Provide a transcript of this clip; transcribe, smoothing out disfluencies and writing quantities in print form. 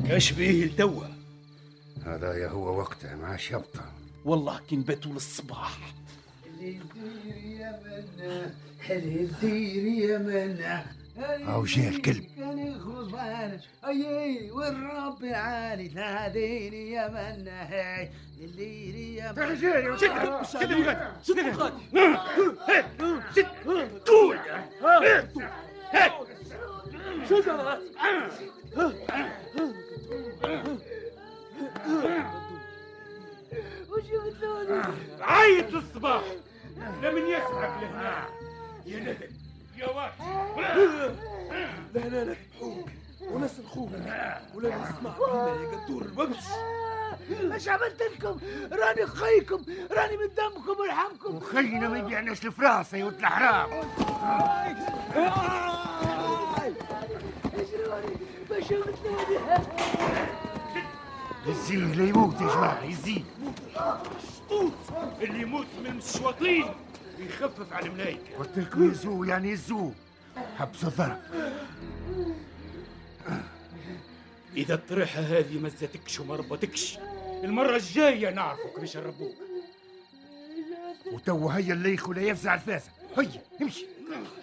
اش بيه لتوا؟ هذا يا هو وقته ما عادش يبطل. والله كي نباتوا للصباح. اللي يدير يا منا، اللي يدير يا منا، هاو جاء الكلب. كان يخرج معانا اي والرب العالي تناديني يا منا. هاي اللي يا منا عيط الصباح لمن يسحب لهنا يا ندم يا واحد. لا حوك وناس الخوف ولا نسمع بينا يا قدور الوبش. اش عملت لكم؟ راني خيكم، راني من دمكم ارحمكم. وخينا ما يبيعناش الفراسه يا ولد الحرام. اجروني باش نتنادي. يزيه لا يموت يا جماعه، يزيه. شطوط اللي يموت من الشواطين يخفف على الملايكه. قلت لكم يزوه يعني يزوه، حبس الضرب. اذا الطريحه هذه ما زتكش وما ربطكش المره الجايه نعرفوا كيفاش نربوك. وتو هيا الليخ ولا يفزع الفاسه. هيا امشي.